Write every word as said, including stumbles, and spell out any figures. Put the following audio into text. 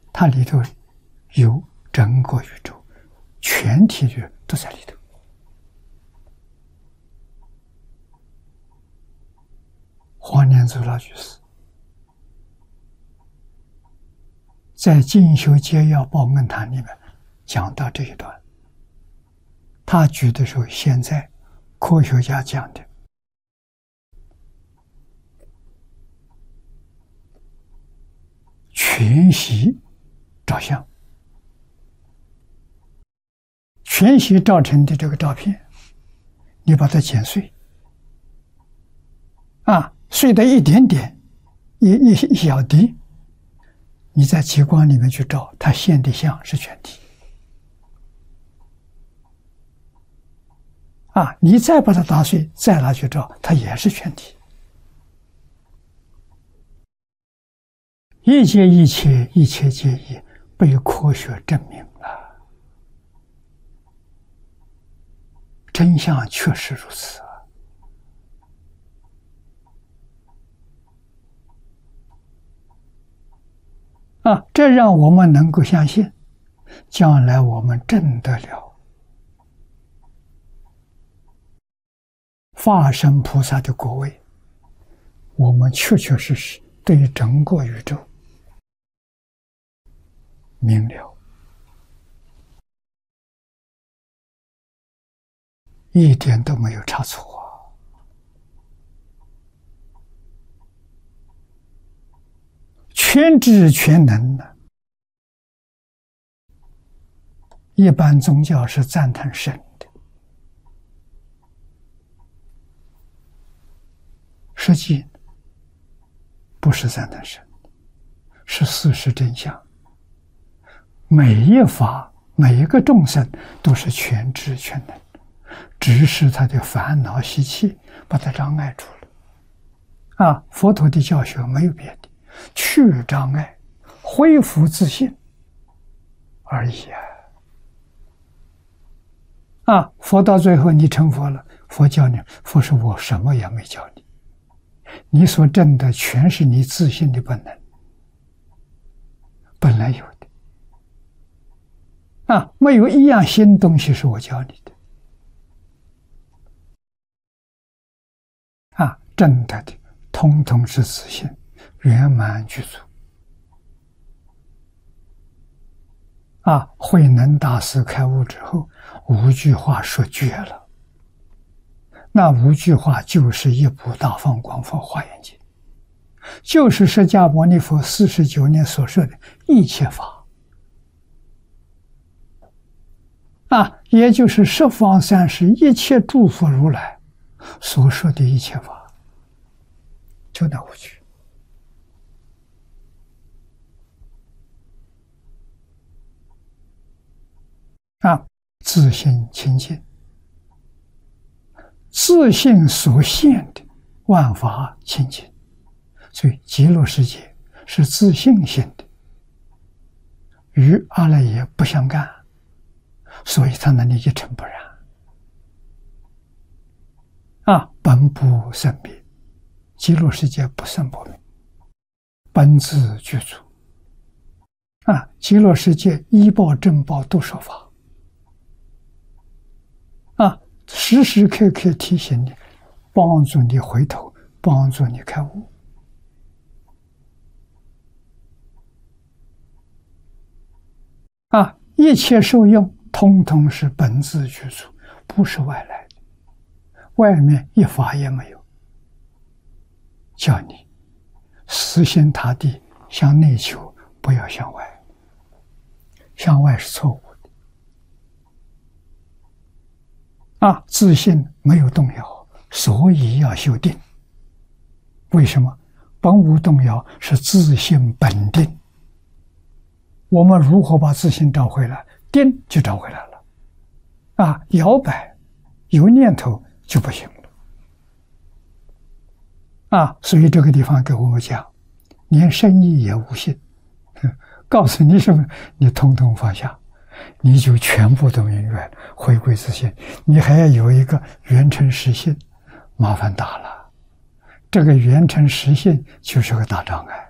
它里头有整个宇宙，全体的都在里头。黄念祖老居士在《进修戒要报恩谈》里面讲到这一段，他举的是现在科学家讲的全息照相，全息照成的这个照片，你把它剪碎，啊，碎的一点点，一一一小滴，你在极光里面去照，它现的像是全体。啊，你再把它打碎，再拿去照，它也是全体。一切一切，一切皆已被科学证明了，真相确实如此啊！啊，这让我们能够相信，将来我们证得了法身菩萨的果位，我们确确实实对整个宇宙明了，一点都没有差错啊！全知全能呢？一般宗教是赞叹神的，实际不是赞叹神，是事实真相。每一法，每一个众生都是全知全能，只是他的烦恼习气把他障碍住了。啊，佛陀的教学没有别的，去障碍，恢复自信而已啊！啊，佛到最后你成佛了，佛教你，佛说我什么也没教你，你所证的全是你自信的本能，本来有的。啊，没有一样新东西是我教你的。啊，证得的通通是自信，圆满具足。啊，慧能大师开悟之后，五句话说绝了。那五句话就是一部《大放光佛华严经》，就是释迦牟尼佛四十九年所说的一切法。啊，也就是十方三世一切诸佛如来所说的一切法，就那五句。啊，自性清净，自性所现的万法清净，所以极乐世界是自性性的，与阿赖耶不相干。所以他那里一尘不染，啊，本不生灭，极乐世界不生不灭，本自具足，啊，极乐世界依报正报都说法，啊，时时刻刻提醒你，帮助你回头，帮助你开悟，啊，一切受用通通是本自具足，不是外来的，外面一法也没有。叫你死心塌地向内求，不要向外，向外是错误的。啊，自信没有动摇，所以要修定。为什么？本无动摇是自信本定。我们如何把自信找回来？定就找回来了，啊，摇摆有念头就不行了，啊，所以这个地方给我们讲，连生意也无信，告诉你什么，你统统放下，你就全部都明白了，回归自信。你还要有一个圆成实信，麻烦大了，这个圆成实信就是个大障碍。